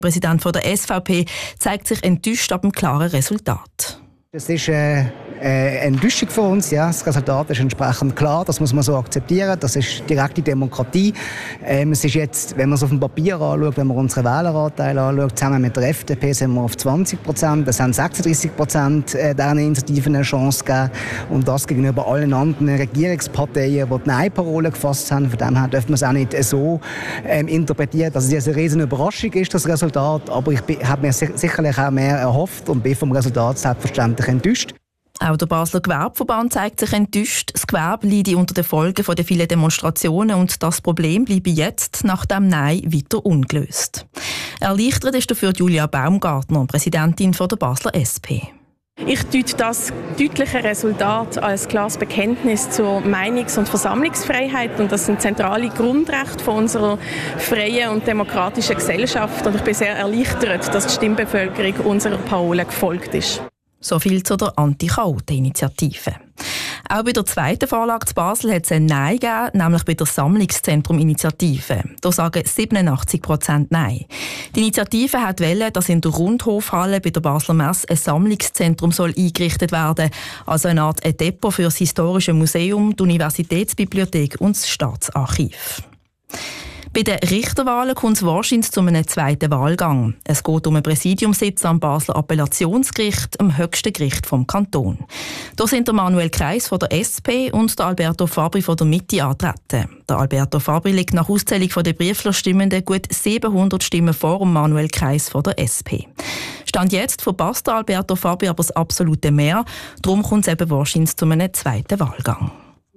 Präsident der SVP zeigt sich enttäuscht ab dem klaren Resultat. Das ist eine Enttäuschung für uns. Ja. Das Resultat ist entsprechend klar, das muss man so akzeptieren. Das ist direkte Demokratie. Es ist jetzt, wenn man es auf dem Papier anschaut, wenn man unseren Wähleranteil anschaut, zusammen mit der FDP sind wir auf 20%. Das haben 36% deren Initiativen eine Chance gegeben. Und das gegenüber allen anderen Regierungsparteien, die die Nein-Parole gefasst haben. Von dem her dürfen wir es auch nicht so interpretieren, dass es jetzt eine riesige Überraschung ist, das Resultat. Aber ich habe mir sicherlich auch mehr erhofft und bin vom Resultat selbstverständlich enttäuscht. Auch der Basler Gewerbeverband zeigt sich enttäuscht. Das Gewerbe leide unter den Folgen der vielen Demonstrationen und das Problem bleibe jetzt nach dem Nein weiter ungelöst. Erleichtert ist dafür Julia Baumgartner, Präsidentin der Basler SP. Ich deute das deutliche Resultat als klares Bekenntnis zur Meinungs- und Versammlungsfreiheit, und das sind zentrale Grundrechte von unserer freien und demokratischen Gesellschaft, und ich bin sehr erleichtert, dass die Stimmbevölkerung unserer Parole gefolgt ist. So viel zu der Anti-Chaoten-Initiative. Auch bei der zweiten Vorlage zu Basel hat es ein Nein gegeben, nämlich bei der Sammlungszentrum-Initiative. Da sagen 87% Nein. Die Initiative wollte, dass in der Rundhofhalle bei der Basler Messe ein Sammlungszentrum eingerichtet werden soll, also eine Art Depot für das Historische Museum, die Universitätsbibliothek und das Staatsarchiv. Bei den Richterwahlen kommt es wahrscheinlich zu einem zweiten Wahlgang. Es geht um einen Präsidiumssitz am Basler Appellationsgericht, am höchsten Gericht vom Kanton. Da sind der Manuel Kreis von der SP und der Alberto Fabri von der Mitte antreten. Der Alberto Fabri liegt nach Auszählung der Brieflerstimmenden gut 700 Stimmen vor dem Manuel Kreis von der SP. Stand jetzt verpasst der Alberto Fabri aber das absolute Mehr. Darum kommt es eben wahrscheinlich zu einem zweiten Wahlgang.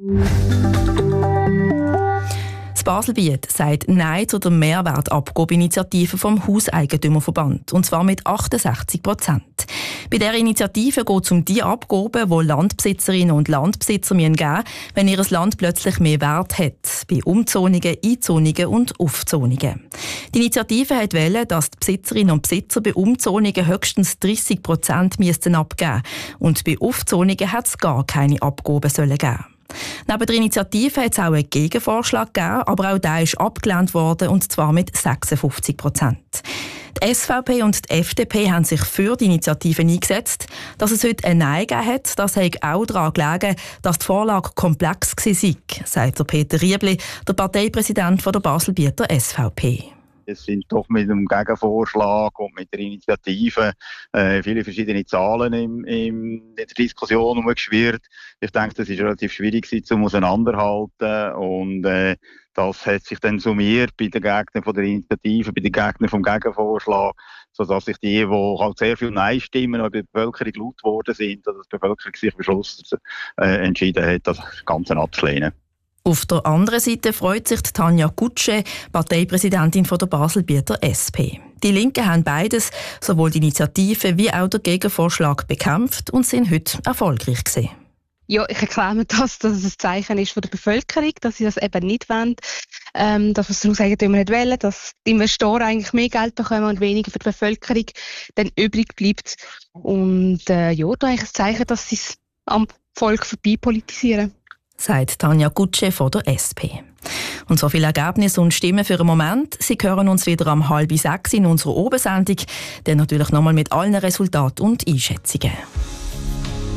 Baselbiet sagt Nein zu der Mehrwertabgabeinitiative vom Hauseigentümerverband, und zwar mit 68%. Bei dieser Initiative geht es um die Abgaben, die Landbesitzerinnen und Landbesitzer geben müssen, wenn ihr Land plötzlich mehr Wert hat, bei Umzonungen, Einzonungen und Aufzonungen. Die Initiative wollte, dass die Besitzerinnen und Besitzer bei Umzonungen höchstens 30% abgeben müssen, und bei Aufzonungen hat es gar keine Abgaben geben. Neben der Initiative hat es auch einen Gegenvorschlag gegeben, aber auch der ist abgelehnt worden, und zwar mit 56%. Die SVP und die FDP haben sich für die Initiative eingesetzt. Dass es heute ein Nein gegeben hat, das hat auch daran gelegen, dass die Vorlage komplex war, sagt der Peter Riebli, der Parteipräsident der Baselbieter SVP. Es sind doch mit dem Gegenvorschlag und mit der Initiative viele verschiedene Zahlen in der Diskussion umgeschwirrt. Ich denke, das ist relativ schwierig zum Auseinanderhalten, und das hat sich dann summiert bei den Gegnern von der Initiative, bei den Gegnern vom Gegenvorschlag, sodass sich die halt sehr viele Nein-Stimmen bei der Bevölkerung laut geworden sind, dass die Bevölkerung sich am Schluss entschieden hat, das Ganze abzulehnen. Auf der anderen Seite freut sich Tanja Kutsche, Parteipräsidentin der Baselbieter SP. Die Linken haben beides, sowohl die Initiative wie auch der Gegenvorschlag, bekämpft und sind heute erfolgreich gewesen. Ja, ich erkläre mir das, dass es ein Zeichen ist von der Bevölkerung, dass sie das eben nicht wollen, dass wir das Hauseigentümer nicht wollen, dass die Investoren eigentlich mehr Geld bekommen und weniger für die Bevölkerung dann übrig bleibt. Und da ist ein Zeichen, dass sie es am Volk vorbei politisieren. Sagt Tanja Kutsche von der SP. Und so viele Ergebnisse und Stimmen für einen Moment. Sie hören uns wieder um 5:30 in unserer Obersendung. Dann natürlich nochmal mit allen Resultaten und Einschätzungen.